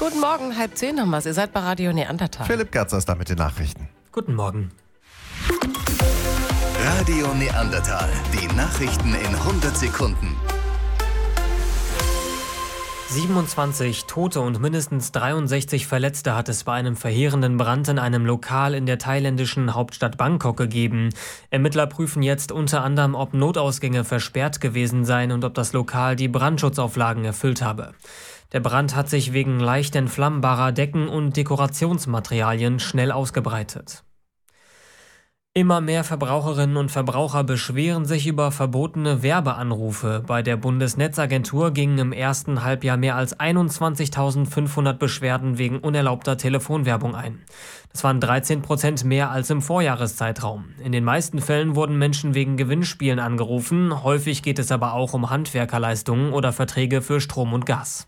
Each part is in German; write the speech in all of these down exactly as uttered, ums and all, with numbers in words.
Guten Morgen, halb zehn haben wir's. Ihr seid bei Radio Neandertal. Philipp Gerzer ist da mit den Nachrichten. Guten Morgen. Radio Neandertal. Die Nachrichten in hundert Sekunden. siebenundzwanzig Tote und mindestens dreiundsechzig Verletzte hat es bei einem verheerenden Brand in einem Lokal in der thailändischen Hauptstadt Bangkok gegeben. Ermittler prüfen jetzt unter anderem, ob Notausgänge versperrt gewesen seien und ob das Lokal die Brandschutzauflagen erfüllt habe. Der Brand hat sich wegen leicht entflammbarer Decken und Dekorationsmaterialien schnell ausgebreitet. Immer mehr Verbraucherinnen und Verbraucher beschweren sich über verbotene Werbeanrufe. Bei der Bundesnetzagentur gingen im ersten Halbjahr mehr als einundzwanzigtausendfünfhundert Beschwerden wegen unerlaubter Telefonwerbung ein. Das waren dreizehn Prozent mehr als im Vorjahreszeitraum. In den meisten Fällen wurden Menschen wegen Gewinnspielen angerufen. Häufig geht es aber auch um Handwerkerleistungen oder Verträge für Strom und Gas.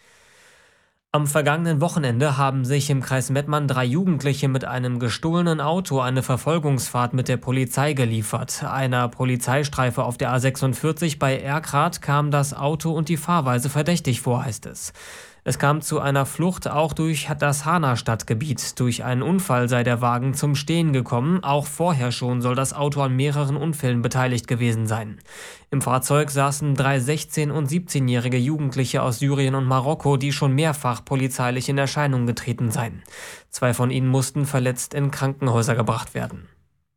Am vergangenen Wochenende haben sich im Kreis Mettmann drei Jugendliche mit einem gestohlenen Auto eine Verfolgungsfahrt mit der Polizei geliefert. Einer Polizeistreife auf der A sechsundvierzig bei Erkrath kam das Auto und die Fahrweise verdächtig vor, heißt es. Es kam zu einer Flucht auch durch das Hahner Stadtgebiet. Durch einen Unfall sei der Wagen zum Stehen gekommen. Auch vorher schon soll das Auto an mehreren Unfällen beteiligt gewesen sein. Im Fahrzeug saßen drei sechzehn- und siebzehnjährige Jugendliche aus Syrien und Marokko, die schon mehrfach polizeilich in Erscheinung getreten seien. Zwei von ihnen mussten verletzt in Krankenhäuser gebracht werden.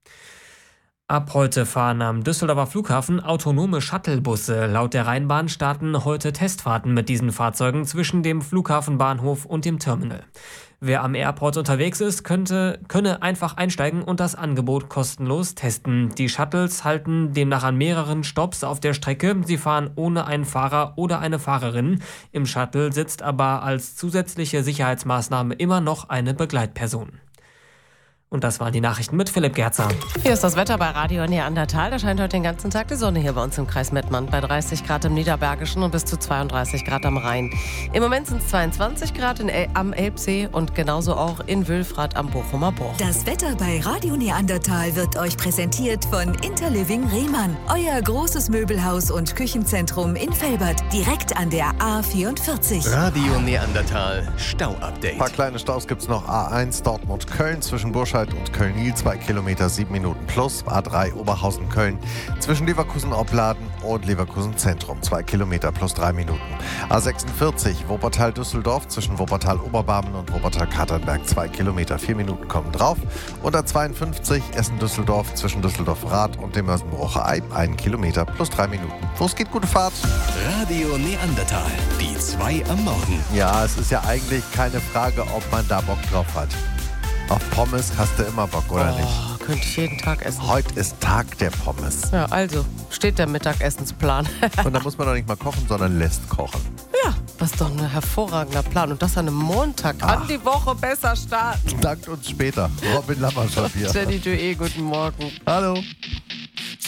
Ab heute fahren am Düsseldorfer Flughafen autonome Shuttlebusse. Laut der Rheinbahn starten heute Testfahrten mit diesen Fahrzeugen zwischen dem Flughafenbahnhof und dem Terminal. Wer am Airport unterwegs ist, könnte, könne einfach einsteigen und das Angebot kostenlos testen. Die Shuttles halten demnach an mehreren Stopps auf der Strecke. Sie fahren ohne einen Fahrer oder eine Fahrerin. Im Shuttle sitzt aber als zusätzliche Sicherheitsmaßnahme immer noch eine Begleitperson. Und das waren die Nachrichten mit Philipp Gerzer. Hier ist das Wetter bei Radio Neandertal. Da scheint heute den ganzen Tag die Sonne hier bei uns im Kreis Mettmann. Bei dreißig Grad im Niederbergischen und bis zu zweiunddreißig Grad am Rhein. Im Moment sind es zweiundzwanzig Grad in El- am Elbsee und genauso auch in Wülfrath am Bochumer Bruch. Das Wetter bei Radio Neandertal wird euch präsentiert von Interliving Rehmann. Euer großes Möbelhaus und Küchenzentrum in Velbert. Direkt an der A vierundvierzig. Radio Neandertal. Stau-Update. Ein paar kleine Staus gibt es noch. A eins Dortmund-Köln zwischen Burscheid und Köln-Niel, zwei Kilometer, sieben Minuten plus. A drei Oberhausen-Köln zwischen Leverkusen-Opladen und Leverkusen-Zentrum, zwei Kilometer plus drei Minuten. A sechsundvierzig Wuppertal-Düsseldorf zwischen Wuppertal-Oberbarmen und Wuppertal-Katernberg, zwei Kilometer, vier Minuten kommen drauf. Und A zweiundfünfzig Essen-Düsseldorf zwischen Düsseldorf-Rath und dem Mörsenbrucher Eib, ein Kilometer plus drei Minuten. Los geht, gute Fahrt. Radio Neandertal. Die zwei am Morgen. Ja, es ist ja eigentlich keine Frage, ob man da Bock drauf hat. Auf Pommes hast du immer Bock, oder oh, nicht? Könnte ich jeden Tag essen. Heute ist Tag der Pommes. Ja, also steht der Mittagessensplan. Und da muss man doch nicht mal kochen, sondern lässt kochen. Ja, das ist doch ein hervorragender Plan. Und das an einem Montag. Kann Ach. die Woche besser starten. Dankt uns später. Robin Lammer schon hier. Jenny Dué, guten Morgen. Hallo.